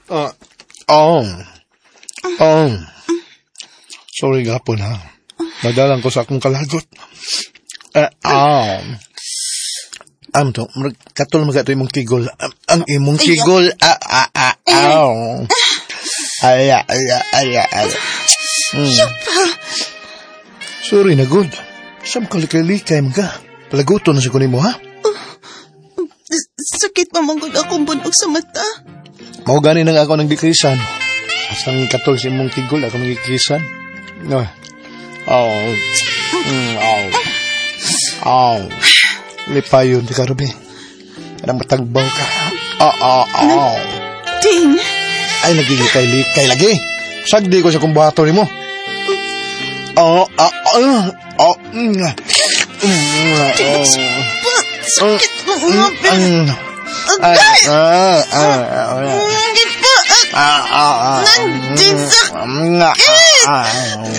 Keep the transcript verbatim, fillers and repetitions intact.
Uh, oh. Oh. Sorry gapon ha. Nadalang ko sa akong kalagot. Uh, oh. Am to, katol mga ito imong tigol. Ang imong tigol. Ah, ah, ah, oh. Aya, aya, aya, aya. Siya pa. Sorry na good. Sam kalikay-likay mga. Palaguto na sa kunin mo ha. Sakit mamangod akong bunog sa mata. Mau gani nang ako nang dikrisan. Asang katol si imong tigol ako nang dikrisan. No. Oh. Mm, oh. Oh. Lipayon di karubi. Anang matagbaw ka. Oh, oh, oh. Ding. Ay, nagigikay-likay lagi. Sagdi ko sa kumbato ni mo. Oh, oh, oh. Oh. Mm. Ding, sakit mo nga, Ben. Agay! Ah, ah, ah. Hindi pa. Ah, ah, ah. Nanding sakit. Ah, ah.